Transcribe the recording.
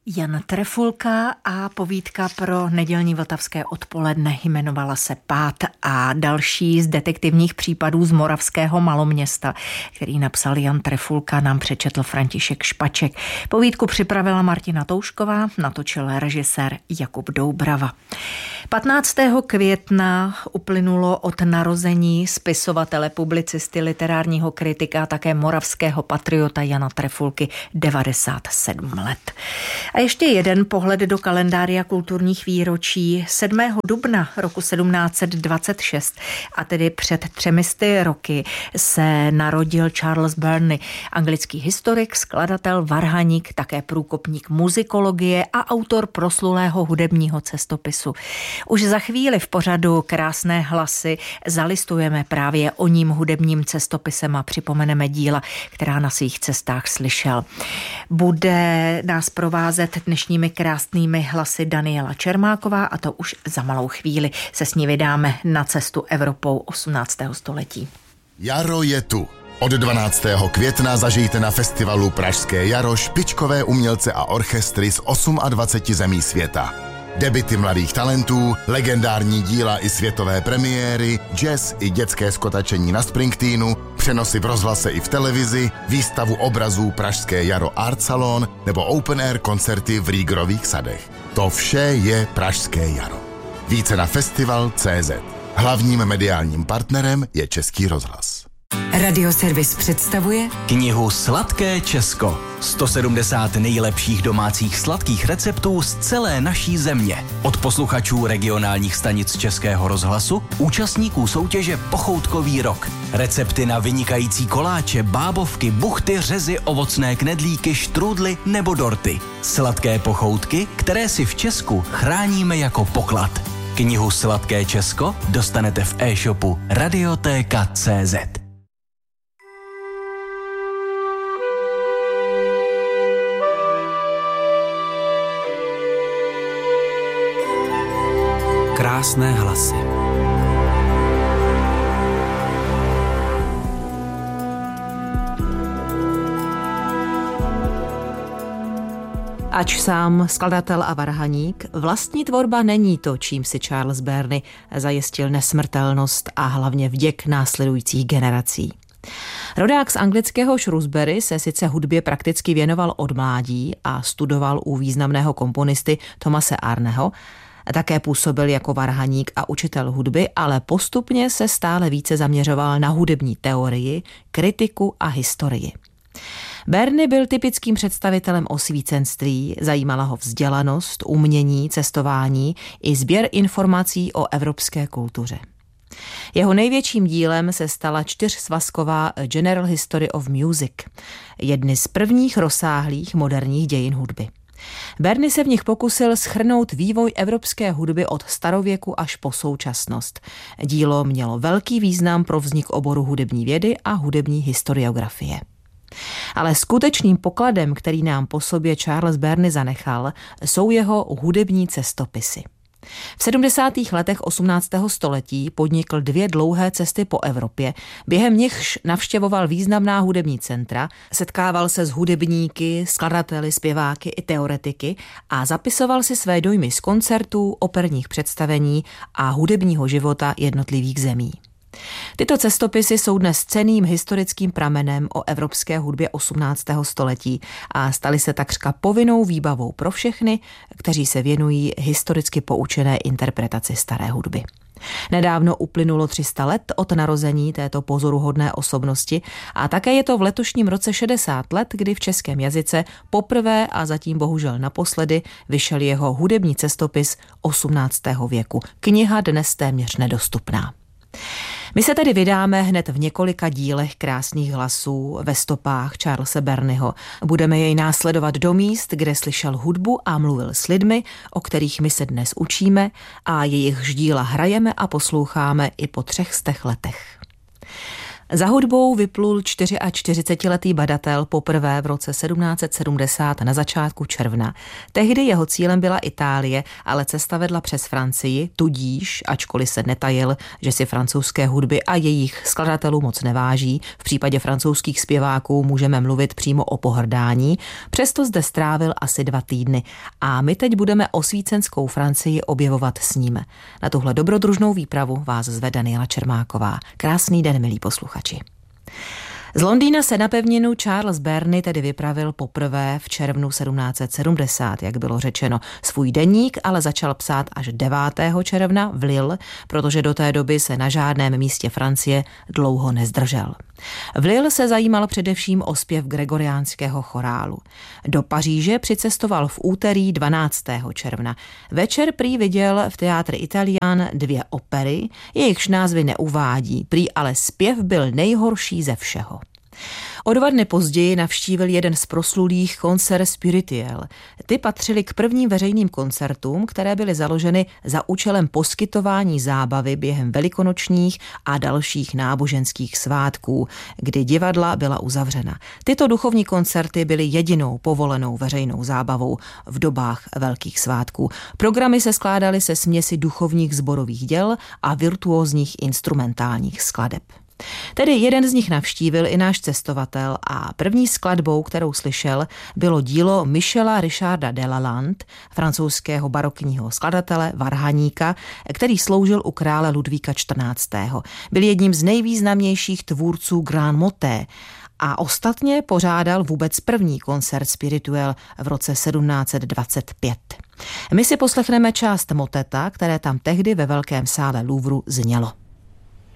Jan Trefulka a povídka pro nedělní vltavské odpoledne jmenovala se Pád a další z detektivních případů z moravského maloměsta, který napsal Jan Trefulka, nám přečetl František Špaček. Povídku připravila Martina Toušková, natočil režisér Jakub Doubrava. 15. května uplynulo od narození spisovatele, publicisty, literárního kritika a také moravského patriota Jana Trefulky 97 let. A ještě jeden pohled do kalendária kulturních výročí. 7. dubna roku 1726, a tedy před 300 roky, se narodil Charles Burney, anglický historik, skladatel, varhaník, také průkopník muzikologie a autor proslulého hudebního cestopisu. Už za chvíli v pořadu Krásné hlasy zalistujeme právě o ním hudebním cestopisem a připomeneme díla, která na svých cestách slyšel. Bude nás provázet dnešními krásnými hlasy Daniela Čermáková a to už za malou chvíli se s ní vydáme na cestu Evropou 18. století. Jaro je tu. Od 12. května zažijte na festivalu Pražské jaro špičkové umělce a orchestry z 28 zemí světa. Debuty mladých talentů, legendární díla i světové premiéry, jazz i dětské skotačení na Springsteenu, přenosy v rozhlase i v televizi, výstavu obrazů Pražské jaro Art Salon nebo open air koncerty v Rýgrových sadech. To vše je Pražské jaro. Více na festival.cz. Hlavním mediálním partnerem je Český rozhlas. Radioservis představuje knihu Sladké Česko. 170 nejlepších domácích sladkých receptů z celé naší země. Od posluchačů regionálních stanic Českého rozhlasu, účastníků soutěže Pochoutkový rok. Recepty na vynikající koláče, bábovky, buchty, řezy, ovocné knedlíky, štrůdly nebo dorty. Sladké pochoutky, které si v Česku chráníme jako poklad. Knihu Sladké Česko dostanete v e-shopu Radiotéka.cz. Krásné hlasy. Ač sám skladatel a varhaník, vlastní tvorba není to, čím si Charles Burney zajistil nesmrtelnost a hlavně vděk následujících generací. Rodák z anglického Shrewsbury se sice hudbě prakticky věnoval od mládí a studoval u významného komponisty Thomase Arneho, také působil jako varhaník a učitel hudby, ale postupně se stále více zaměřoval na hudební teorii, kritiku a historii. Burney byl typickým představitelem osvícenství, zajímala ho vzdělanost, umění, cestování i sběr informací o evropské kultuře. Jeho největším dílem se stala 4svazková General History of Music, jedny z prvních rozsáhlých moderních dějin hudby. Burney se v nich pokusil shrnout vývoj evropské hudby od starověku až po současnost. Dílo mělo velký význam pro vznik oboru hudební vědy a hudební historiografie. Ale skutečným pokladem, který nám po sobě Charles Burney zanechal, jsou jeho hudební cestopisy. V 70. letech 18. století podnikl 2 dlouhé cesty po Evropě, během nichž navštěvoval významná hudební centra, setkával se s hudebníky, skladateli, zpěváky i teoretiky a zapisoval si své dojmy z koncertů, operních představení a hudebního života jednotlivých zemí. Tyto cestopisy jsou dnes cenným historickým pramenem o evropské hudbě 18. století a staly se takřka povinnou výbavou pro všechny, kteří se věnují historicky poučené interpretaci staré hudby. Nedávno uplynulo 300 let od narození této pozoruhodné osobnosti a také je to v letošním roce 60 let, kdy v českém jazyce poprvé a zatím bohužel naposledy vyšel jeho hudební cestopis 18. věku. Kniha dnes téměř nedostupná. My se tedy vydáme hned v několika dílech Krásných hlasů ve stopách Charlese Burneyho. Budeme jej následovat do míst, kde slyšel hudbu a mluvil s lidmi, o kterých my se dnes učíme a jejich díla hrajeme a posloucháme i po 300 letech. Za hudbou vyplul 44letý badatel poprvé v roce 1770 na začátku června. Tehdy jeho cílem byla Itálie, ale cesta vedla přes Francii, tudíž, ačkoliv se netajil, že si francouzské hudby a jejich skladatelů moc neváží, v případě francouzských zpěváků můžeme mluvit přímo o pohrdání, přesto zde strávil asi 2 týdny a my teď budeme osvícenskou Francii objevovat s ním. Na tuhle dobrodružnou výpravu vás zvede Daniela Čermáková. Krásný den, milí posluchači. Z Londýna se na pevninu Charles Burney tedy vypravil poprvé v červnu 1770, jak bylo řečeno. Svůj deník ale začal psát až 9. června v Lille, protože do té doby se na žádném místě Francie dlouho nezdržel. V Lille se zajímal především o zpěv gregoriánského chorálu. Do Paříže přicestoval v úterý 12. června. Večer prý viděl v Théâtre Italien 2 opery, jejichž názvy neuvádí, prý ale zpěv byl nejhorší ze všeho. O 2 dny později navštívil jeden z proslulých Concert Spirituel. Ty patřily k prvním veřejným koncertům, které byly založeny za účelem poskytování zábavy během velikonočních a dalších náboženských svátků, kdy divadla byla uzavřena. Tyto duchovní koncerty byly jedinou povolenou veřejnou zábavou v dobách velkých svátků. Programy se skládaly se směsi duchovních sborových děl a virtuózních instrumentálních skladeb. Tedy jeden z nich navštívil i náš cestovatel a první skladbou, kterou slyšel, bylo dílo Michela Richarda de Lalande, francouzského barokního skladatele, varhaníka, který sloužil u krále Ludvíka XIV. Byl jedním z nejvýznamnějších tvůrců Grand Motet a ostatně pořádal vůbec první koncert Spirituel v roce 1725. My si poslechneme část moteta, které tam tehdy ve velkém sále Louvru znělo.